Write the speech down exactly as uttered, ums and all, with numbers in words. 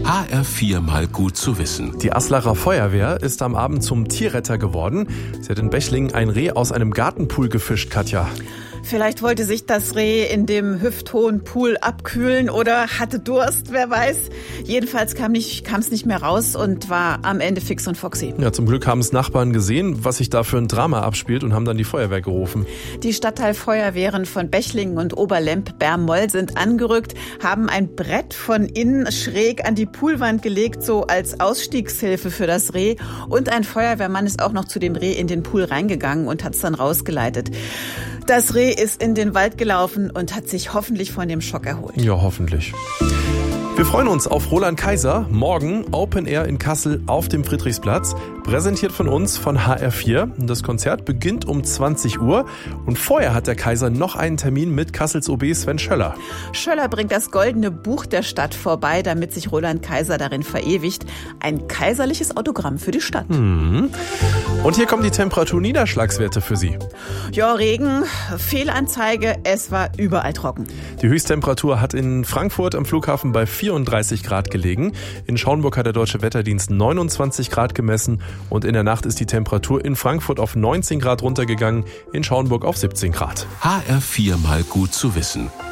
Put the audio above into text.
H R vier mal gut zu wissen. Die Aslacher Feuerwehr ist am Abend zum Tierretter geworden. Sie hat in Bechlingen ein Reh aus einem Gartenpool gefischt, Katja. Vielleicht wollte sich das Reh in dem hüfthohen Pool abkühlen oder hatte Durst, wer weiß. Jedenfalls kam nicht, kam es nicht mehr raus und war am Ende fix und foxy. Ja, zum Glück haben es Nachbarn gesehen, was sich da für ein Drama abspielt, und haben dann die Feuerwehr gerufen. Die Stadtteilfeuerwehren von Bechlingen und Oberlemp-Bermoll sind angerückt, haben ein Brett von innen schräg an die Poolwand gelegt, so als Ausstiegshilfe für das Reh. Und ein Feuerwehrmann ist auch noch zu dem Reh in den Pool reingegangen und hat es dann rausgeleitet. Das Reh ist in den Wald gelaufen und hat sich hoffentlich von dem Schock erholt. Ja, hoffentlich. Wir freuen uns auf Roland Kaiser. Morgen Open Air in Kassel auf dem Friedrichsplatz. Präsentiert von uns von H R vier. Das Konzert beginnt um zwanzig Uhr. Und vorher hat der Kaiser noch einen Termin mit Kassels O B Sven Schöller. Schöller bringt das goldene Buch der Stadt vorbei, damit sich Roland Kaiser darin verewigt. Ein kaiserliches Autogramm für die Stadt. Mhm. Und hier kommen die Temperatur-Niederschlagswerte für Sie. Ja, Regen, Fehlanzeige, es war überall trocken. Die Höchsttemperatur hat in Frankfurt am Flughafen bei vierunddreißig Grad gelegen. In Schauenburg hat der Deutsche Wetterdienst neunundzwanzig Grad gemessen. Und in der Nacht ist die Temperatur in Frankfurt auf neunzehn Grad runtergegangen, in Schauenburg auf siebzehn Grad. H R vier mal gut zu wissen.